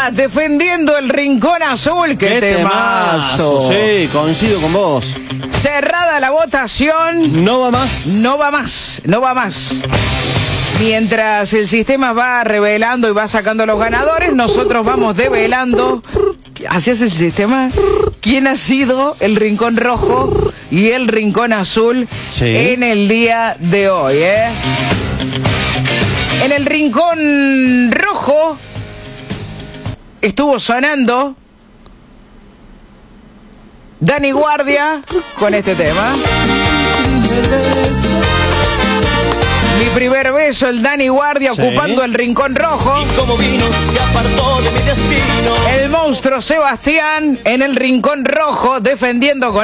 defendiendo el Rincón Azul. ¡Qué temazo! Sí, coincido con vos. Cerrada la votación. No va más. No va más, no va más. Mientras el sistema va revelando y va sacando los ganadores, nosotros vamos develando. ¿Así es el sistema? ¿Quién ha sido el Rincón Rojo y el Rincón Azul en el día de hoy, En el Rincón Rojo estuvo sonando Dani Guardia con este tema. Mi primer beso, el Dani Guardia ocupando el Rincón Rojo. Y como vino, se apartó de mi destino. El monstruo Sebastián en el Rincón Rojo defendiendo con